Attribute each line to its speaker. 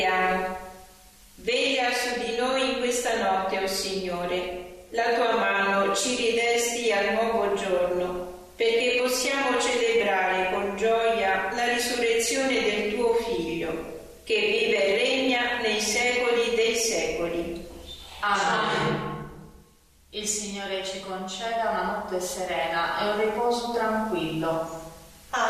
Speaker 1: Veglia su di noi in questa notte, o Signore. La tua mano ci ridesti al nuovo giorno, perché possiamo celebrare con gioia la risurrezione del tuo Figlio, che vive e regna nei secoli dei secoli.
Speaker 2: Amen. Il Signore ci conceda una notte serena e un riposo tranquillo.